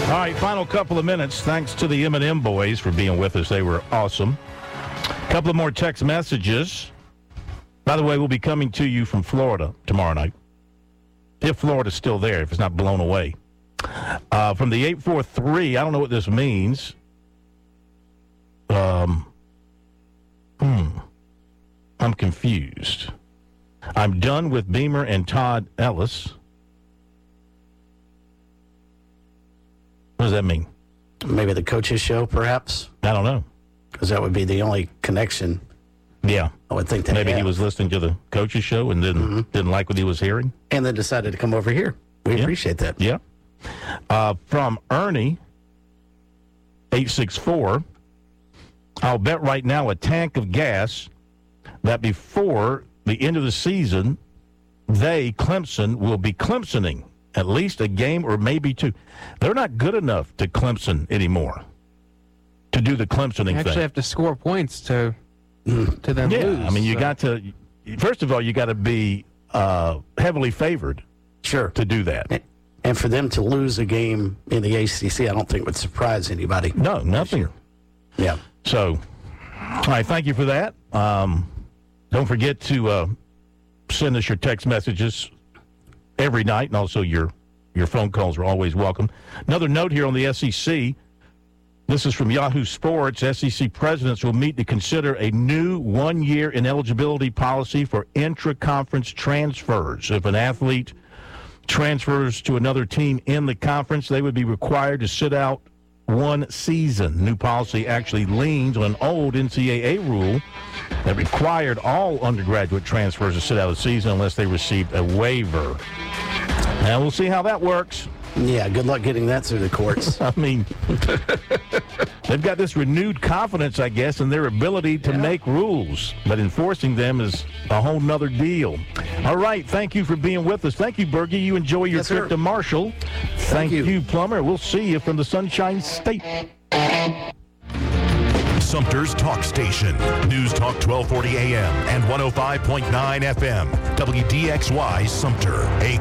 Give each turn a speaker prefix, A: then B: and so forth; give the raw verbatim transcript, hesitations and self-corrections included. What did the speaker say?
A: All right, final couple of minutes. Thanks to the M and M boys for being with us. They were awesome. A couple of more text messages. By the way, we'll be coming to you from Florida tomorrow night. If Florida's still there, if it's not blown away. Uh, from the eight four three, I don't know what this means. Um, hmm. I'm confused. I'm done with Beamer and Todd Ellis. What does that mean?
B: Maybe the coaches show, perhaps?
A: I don't know.
B: Because that would be the only connection.
A: Yeah.
B: I would think they
A: Maybe
B: have.
A: he was listening to the coach's show and didn't, mm-hmm. didn't like what he was hearing.
B: And then decided to come over here. We yeah. appreciate that.
A: Yeah. Uh, from Ernie, eight six four, I'll bet right now a tank of gas that before the end of the season, they, Clemson, will be Clemsoning at least a game or maybe two. They're not good enough to Clemson anymore to do the Clemsoning
C: you actually
A: thing.
C: have to score points to to them
A: yeah,
C: lose.
A: I mean, you
C: so.
A: got to, first of all, you got to be uh, heavily favored
B: sure.
A: to do that.
B: And for them to lose a game in the A C C, I don't think would surprise anybody.
A: No, nothing.
B: Yeah.
A: So, all right, thank you for that. Um, don't forget to uh, send us your text messages every night, and also your, your phone calls are always welcome. Another note here on the S E C. This is from Yahoo Sports. S E C presidents will meet to consider a new one-year ineligibility policy for intra-conference transfers. If an athlete transfers to another team in the conference, they would be required to sit out one season. New policy actually leans on an old N C double A rule that required all undergraduate transfers to sit out a season unless they received a waiver. Now we'll see how that works.
B: Yeah, good luck getting that through the courts.
A: I mean, they've got this renewed confidence, I guess, in their ability to yeah. make rules, but enforcing them is a whole nother deal. All right, thank you for being with us. Thank you, Bergie. You enjoy your
B: yes,
A: trip
B: sir.
A: to Marshall. Thank,
B: thank you.
A: you, Plummer. We'll see you from the Sunshine State.
D: Sumter's Talk Station. News Talk twelve forty A M and one oh five point nine F M. W D X Y Sumter. A